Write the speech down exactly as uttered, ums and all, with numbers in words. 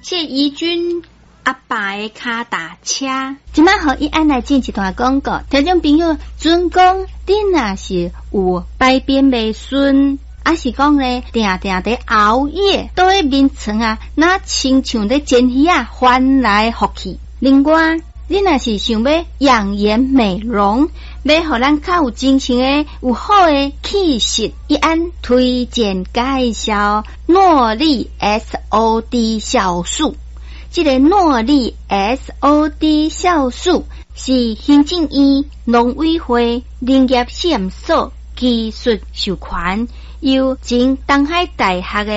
谢怡君阿爸的卡达车，今摆互伊安来进一段广告。听众朋友，准讲你若是有排便未顺，还是讲咧定定伫熬夜，倒喺面床啊，那亲像咧煎鱼啊，翻来覆去。另外，你若是想要养颜美容，要互咱较有精神诶，有好诶气色，伊安推荐介绍诺丽 S O D 酵素。这个诺丽 S O D 酵素是行政院农委会林业试验所技术授权，由前东海大学的